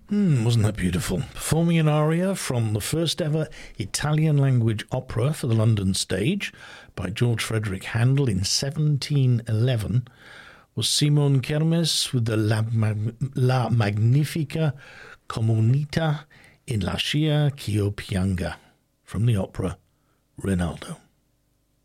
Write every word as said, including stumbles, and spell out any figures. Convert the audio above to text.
Hmm, wasn't that beautiful? Performing an aria from the first ever Italian language opera for the London stage by George Frederick Handel in seventeen eleven was Simon Kermes with the La, Mag- La Magnifica Comunità in Lascia ch'io pianga from the opera Rinaldo.